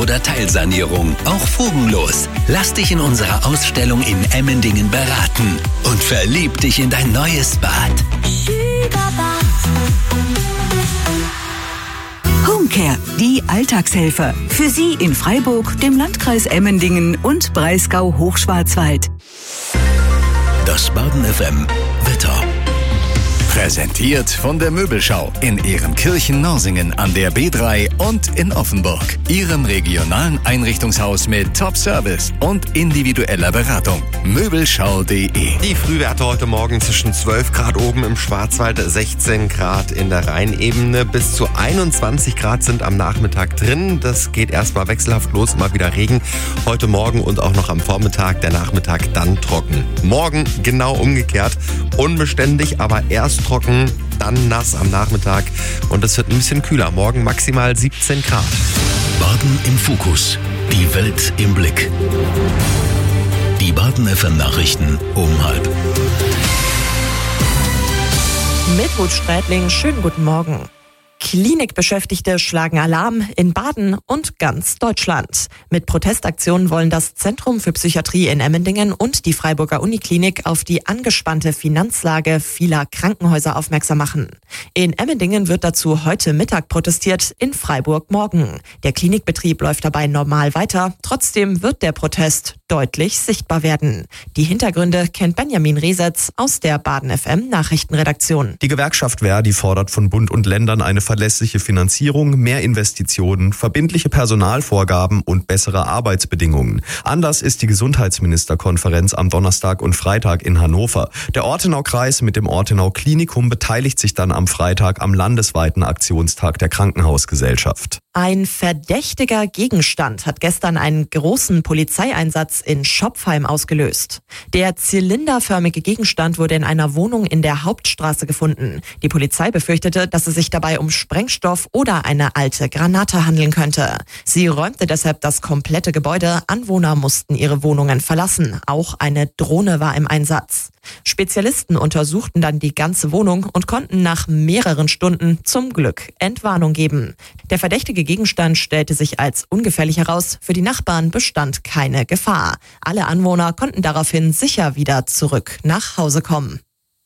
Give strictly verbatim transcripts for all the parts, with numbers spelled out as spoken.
oder Teilsanierung, auch fugenlos. Lass dich in unserer Ausstellung in Emmendingen beraten und verlieb dich in dein neues Bad. Homecare, die Alltagshelfer. Für Sie in Freiburg, dem Landkreis Emmendingen und Breisgau-Hochschwarzwald. Das Baden F M Wetter. Präsentiert von der Möbelschau in Ehrenkirchen-Norsingen an der B drei und in Offenburg. Ihrem regionalen Einrichtungshaus mit Top-Service und individueller Beratung. Möbelschau punkt de. Die Frühwerte heute Morgen zwischen zwölf Grad oben im Schwarzwald, sechzehn Grad in der Rheinebene. Bis zu einundzwanzig Grad sind am Nachmittag drin. Das geht erstmal wechselhaft los, mal wieder Regen. Heute Morgen und auch noch am Vormittag, der Nachmittag dann trocken. Morgen genau umgekehrt. Unbeständig, aber erst trocken, dann nass am Nachmittag und es wird ein bisschen kühler. Morgen maximal siebzehn Grad. Baden im Fokus. Die Welt im Blick. Die Baden F M Nachrichten um halb. Mit Ruth Streitling, schönen guten Morgen. Klinikbeschäftigte schlagen Alarm in Baden und ganz Deutschland. Mit Protestaktionen wollen das Zentrum für Psychiatrie in Emmendingen und die Freiburger Uniklinik auf die angespannte Finanzlage vieler Krankenhäuser aufmerksam machen. In Emmendingen wird dazu heute Mittag protestiert, in Freiburg morgen. Der Klinikbetrieb läuft dabei normal weiter. Trotzdem wird der Protest deutlich sichtbar werden. Die Hintergründe kennt Benjamin Resetz aus der Baden F M Nachrichtenredaktion. Die Gewerkschaft Verdi fordert von Bund und Ländern eine verlässliche Finanzierung, mehr Investitionen, verbindliche Personalvorgaben und bessere Arbeitsbedingungen. Anders ist die Gesundheitsministerkonferenz am Donnerstag und Freitag in Hannover. Der Ortenau-Kreis mit dem Ortenau Klinikum beteiligt sich dann am Freitag am landesweiten Aktionstag der Krankenhausgesellschaft. Ein verdächtiger Gegenstand hat gestern einen großen Polizeieinsatz in Schopfheim ausgelöst. Der zylinderförmige Gegenstand wurde in einer Wohnung in der Hauptstraße gefunden. Die Polizei befürchtete, dass es sich dabei um Sprengstoff oder eine alte Granate handeln könnte. Sie räumte deshalb das komplette Gebäude. Anwohner mussten ihre Wohnungen verlassen. Auch eine Drohne war im Einsatz. Spezialisten untersuchten dann die ganze Wohnung und konnten nach mehreren Stunden zum Glück Entwarnung geben. Der verdächtige Gegenstand stellte sich als ungefährlich heraus. Für die Nachbarn bestand keine Gefahr. Alle Anwohner konnten daraufhin sicher wieder zurück nach Hause kommen.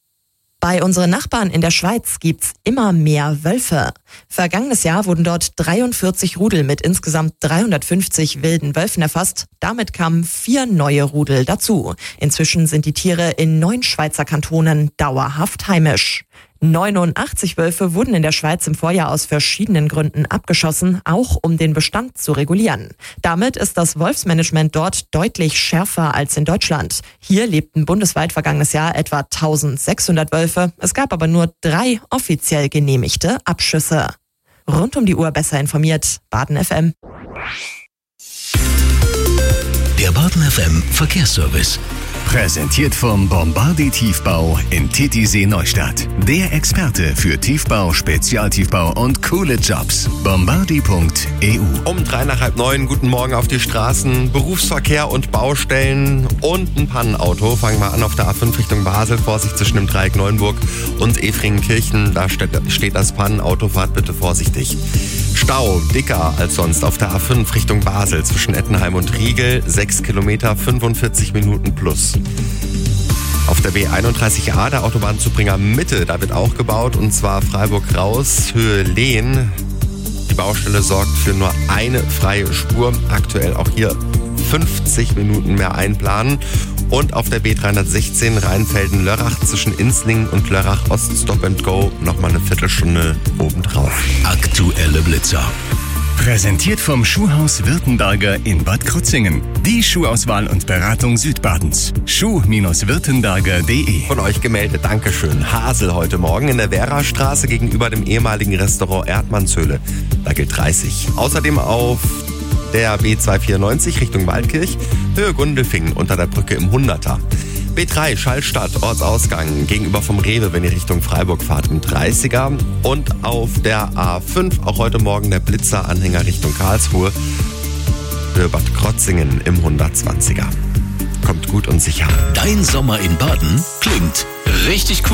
Bei unseren Nachbarn in der Schweiz gibt's immer mehr Wölfe. Vergangenes Jahr wurden dort dreiundvierzig Rudel mit insgesamt dreihundertfünfzig wilden Wölfen erfasst. Damit kamen vier neue Rudel dazu. Inzwischen sind die Tiere in neun Schweizer Kantonen dauerhaft heimisch. neunundachtzig Wölfe wurden in der Schweiz im Vorjahr aus verschiedenen Gründen abgeschossen, auch um den Bestand zu regulieren. Damit ist das Wolfsmanagement dort deutlich schärfer als in Deutschland. Hier lebten bundesweit vergangenes Jahr etwa eintausendsechshundert Wölfe. Es gab aber nur drei offiziell genehmigte Abschüsse. Rund um die Uhr besser informiert, Baden F M. Der Baden F M Verkehrsservice. Präsentiert vom Bombardi Tiefbau in Titisee Neustadt. Der Experte für Tiefbau, Spezialtiefbau und coole Jobs. Bombardi punkt e u. Um drei nach halb neun, guten Morgen auf die Straßen. Berufsverkehr und Baustellen und ein Pannenauto. Fangen wir an auf der A fünf Richtung Basel. Vorsicht zwischen dem Dreieck Neuenburg und Efringenkirchen. Da steht, steht das Pannenauto. Fahrt bitte vorsichtig. Stau, dicker als sonst auf der A fünf Richtung Basel zwischen Ettenheim und Riegel. sechs Kilometer, fünfundvierzig Minuten plus. Auf der B einunddreißig A, der Autobahnzubringer Mitte, da wird auch gebaut, und zwar Freiburg raus, Höhe Lehn. Die Baustelle sorgt für nur eine freie Spur. Aktuell auch hier fünfzig Minuten mehr einplanen. Und auf der B dreihundertsechzehn Rheinfelden-Lörrach zwischen Inslingen und Lörrach Ost Stop and Go nochmal eine Viertelstunde obendrauf. Aktuelle Blitzer. Präsentiert vom Schuhhaus Württemberger in Bad Krozingen. Die Schuhauswahl und Beratung Südbadens. schuh württemberger punkt de. Von euch gemeldet, Dankeschön. Hasel heute Morgen in der Werastraße gegenüber dem ehemaligen Restaurant Erdmannshöhle. Da gilt dreißig. Außerdem auf der B zweihundertvierundneunzig Richtung Waldkirch, Höhe Gundelfingen unter der Brücke im Hunderter. B drei Schallstadt, Ortsausgang, gegenüber vom Rewe, wenn ihr Richtung Freiburg fahrt, im dreißiger. Und auf der A fünf auch heute Morgen der Blitzer-Anhänger Richtung Karlsruhe, für Bad Krotzingen im hundertzwanziger. Kommt gut und sicher. Dein Sommer in Baden klingt richtig cool.